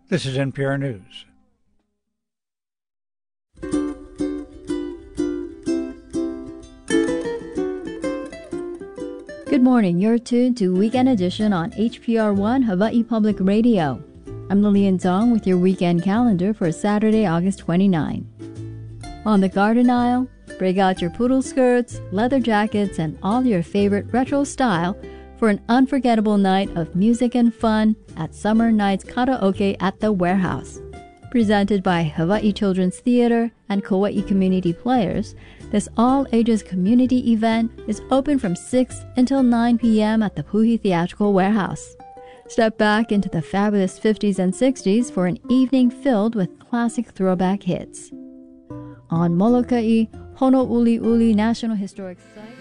This is NPR News. Good morning. You're tuned to Weekend Edition on HPR1 Hawaii Public Radio. I'm Lillian Zong with your weekend calendar for Saturday, August 29. On the garden aisle, break out your poodle skirts, leather jackets, and all your favorite retro style for an unforgettable night of music and fun at Summer Nights Karaoke at the Warehouse. Presented by Hawaii Children's Theater and Kauai Community Players, this all-ages community event is open from 6 until 9 p.m. at the Puhi Theatrical Warehouse. Step back into the fabulous 50s and 60s for an evening filled with classic throwback hits. On Molokai, Honouliuli National Historic Site.